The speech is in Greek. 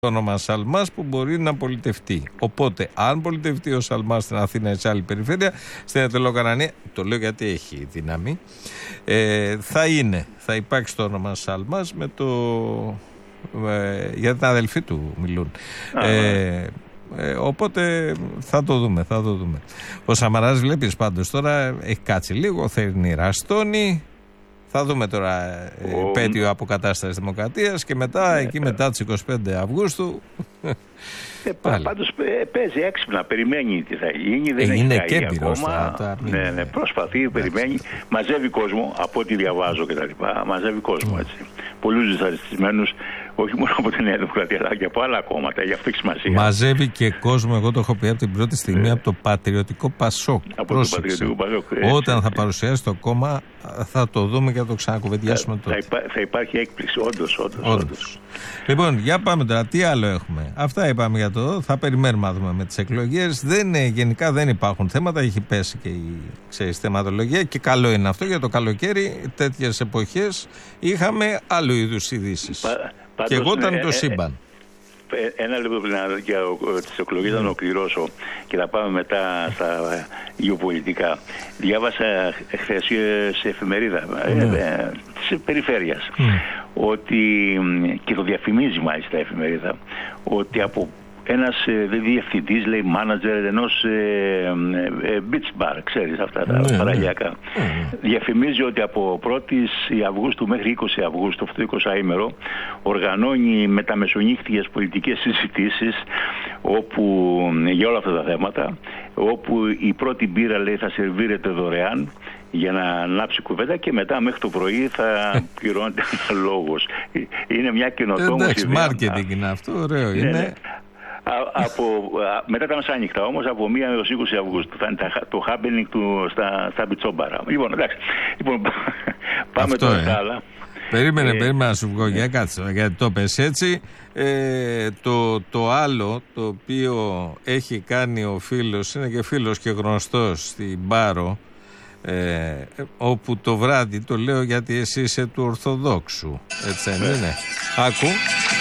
όνομα Σαλμάς που μπορεί να πολιτευτεί. Οπότε, αν πολιτευτεί ο Σαλμάς στην Αθήνα ή σε άλλη περιφέρεια, στην Αττολοκαρανία, το λέω γιατί έχει δύναμη, θα υπάρξει το όνομα Σαλμάς με το. Για την αδελφή του μιλούν. Οπότε θα το δούμε. Ο Σαμαράς βλέπεις πάντως τώρα έχει κάτσει λίγο, θέλει ραστόνι. Θα δούμε τώρα επέτειο αποκατάστασης Δημοκρατίας και μετά, εκεί μετά τις 25 Αυγούστου. Πάντως παίζει έξυπνα, περιμένει τι θα γίνει, δεν έχει καεί ακόμα. Ναι, προσπαθεί, περιμένει, μαζεύει κόσμο, από ό,τι διαβάζω και τα λοιπά, μαζεύει κόσμο έτσι. Πολλούς δυσαρεστημένους, όχι μόνο από την Νέα Δημοκρατία, αλλά και από άλλα κόμματα, γι' αυτό έχει σημασία. Μαζεύει και κόσμο, εγώ το έχω πει από την πρώτη στιγμή, από το Πατριωτικό Πασόκ. Από το Πατριωτικό Πασόκ. Όταν θα παρουσιάσει το κόμμα, θα το δούμε και θα το ξανακουβεντιάσουμε τότε. Θα υπάρχει έκπληξη, όντως. Λοιπόν, για πάμε τώρα. Τι άλλο έχουμε. Αυτά είπαμε για το. Θα περιμένουμε να δούμε με τις εκλογές. Γενικά δεν υπάρχουν θέματα. Έχει πέσει και η θεματολογία και καλό είναι αυτό. Για το καλοκαίρι, τέτοιες εποχές είχαμε άλλου είδους ειδήσεις. Και εγώ ήταν το σύμπαν. Ένα λεπτό πριν για τις εκλογές να ολοκληρώσω και θα πάμε μετά στα γεωπολιτικά. Διάβασα χθες σε εφημερίδα της περιφέρειας ότι, και το διαφημίζει μάλιστα η εφημερίδα, ότι από ένας διευθυντής, λέει, μάνατζερ ενός beach bar, ξέρεις αυτά τα παραλιακά, διαφημίζει ότι από 1η Αυγούστου μέχρι 20 Αυγούστου, αυτό το 20ήμερο, οργανώνει μεταμεσονύχτιες πολιτικές συζητήσεις για όλα αυτά τα θέματα, όπου η πρώτη μπύρα, λέει, θα σερβίρεται δωρεάν για να ανάψει κουβέντα και μετά μέχρι το πρωί θα πληρώνεται λόγος. Είναι μια καινοτόμο ιδέα. Μάρκετινγκ είναι αυτό, ωραίο είναι. Μετά τα μεσάνυχτα όμως, από 1 έως 20 Αυγούστου θα είναι το happening στα μπιτσόμπαρα. Λοιπόν, εντάξει. Πάμε τώρα στα άλλα. Περίμενε να σου βγω για κάτσε, γιατί το πες έτσι. Το άλλο το οποίο έχει κάνει ο φίλος, είναι και φίλος και γνωστός στην Πάρο, όπου το βράδυ, το λέω γιατί εσύ είσαι του Ορθοδόξου, έτσι δεν είναι? Άκου.